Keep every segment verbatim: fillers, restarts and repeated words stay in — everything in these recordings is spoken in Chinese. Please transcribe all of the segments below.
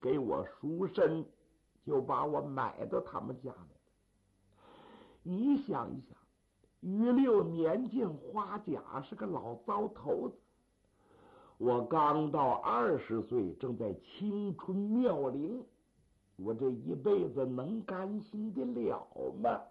给我赎身，就把我买到他们家来了。你想一想，于六年近花甲，是个老糟头子。我刚到二十岁，正在青春妙龄，我这一辈子能甘心的了吗？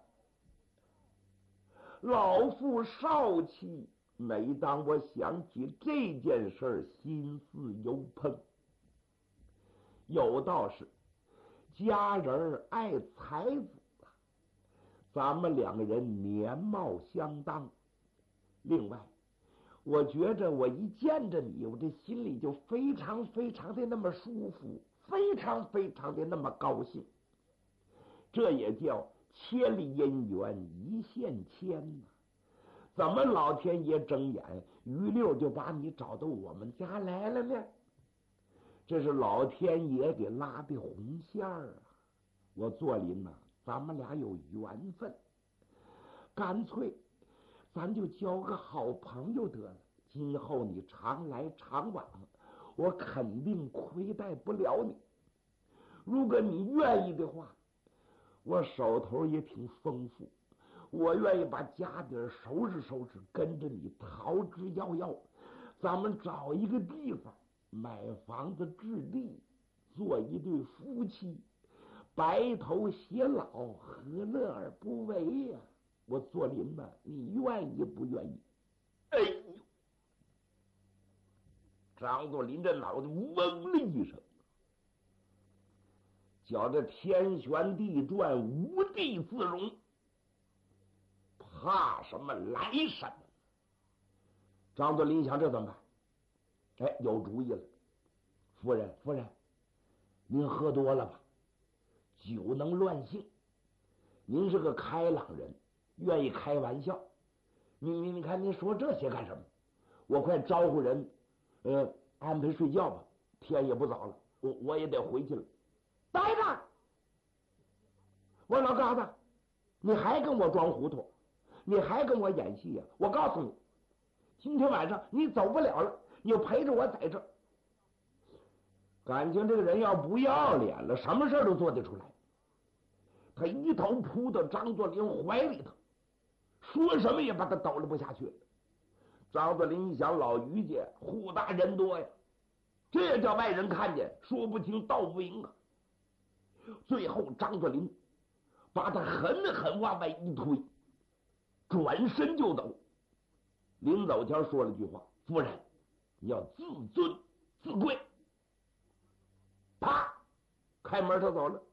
老妇少气，每当我想起这件事儿，心似油烹。有道是家人爱才子，咱们两个人年貌相当。另外我觉着我一见着你，我这心里就非常非常的那么舒服，非常非常的那么高兴。这也叫千里姻缘一线牵呐、啊！怎么老天爷睁眼，于六就把你找到我们家来了呢？这是老天爷给拉的红线儿啊！我做林呐、啊，咱们俩有缘分，干脆咱就交个好朋友得了。今后你常来常往，我肯定亏待不了你。如果你愿意的话，我手头也挺丰富，我愿意把家底收拾收拾，跟着你逃之夭夭。咱们找一个地方买房子置地，做一对夫妻，白头偕老，何乐而不为呀、啊？我做林呐，你愿意不愿意？哎呦！张作霖这脑袋嗡的一声，觉着天旋地转，无地自容，怕什么来什么。张作霖想，这怎么办？哎，有主意了。夫人，夫人，您喝多了吧？酒能乱性，您是个开朗人，愿意开玩笑。你你你看，您说这些干什么？我快招呼人，呃，安排睡觉吧。天也不早了，我我也得回去了。待着！我说老疙瘩，你还跟我装糊涂，你还跟我演戏呀、啊？我告诉你，今天晚上你走不了了，你就陪着我在这儿。感情这个人要不要脸了，什么事都做得出来。他一头扑到张作霖怀里头，说什么也把他抖了不下去了。张作霖一想，老于家户大人多呀，这也叫外人看见，说不清道不明啊。最后张作霖把他狠狠往外一推，转身就走。临走前说了句话：夫人，你要自尊自贵。啪，开门他走了。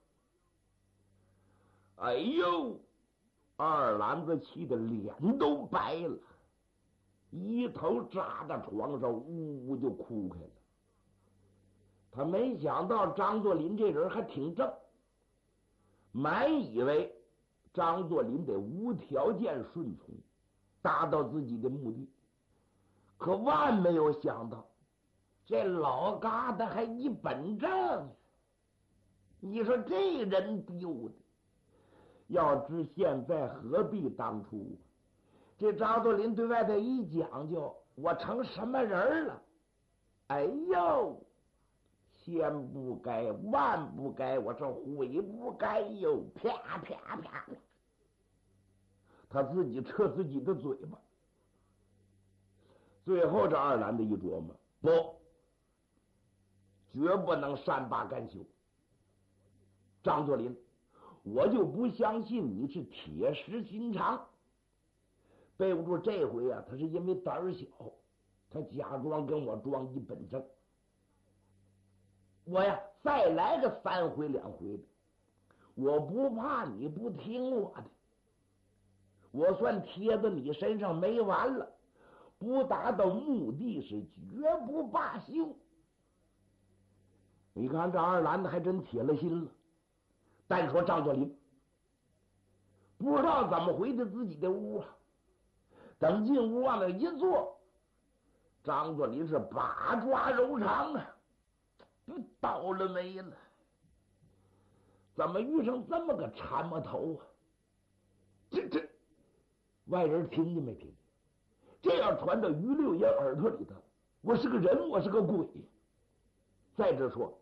哎呦，二篮子气的脸都白了，一头扎在床上，呜呜就哭开了。他没想到张作霖这人还挺正，满以为张作霖得无条件顺从，达到自己的目的，可万没有想到这老疙瘩还一本正。你说这人丢的，要知现在何必当初。这张作霖对外头一讲究，我成什么人了？哎呦，千不该万不该，我这悔不该哟！啪啪啪，他自己撤自己的嘴巴。最后这二篮子一琢磨，不，绝不能善罢甘休。张作霖，我就不相信你是铁石心肠。背不住这回啊，他是因为胆儿小，他假装跟我装一本正。我呀，再来个三回两回的，我不怕你不听我的，我算贴在你身上没完了，不达到目的是绝不罢休。你看这二篮子还真铁了心了。但说张作霖不知道怎么回的自己的屋啊，等进屋往那一坐，张作霖是八抓柔肠啊，不倒了霉了，怎么遇上这么个缠磨头啊？这这外人听见没听见？这要传到于六爷耳朵里头，我是个人，我是个鬼。再者说，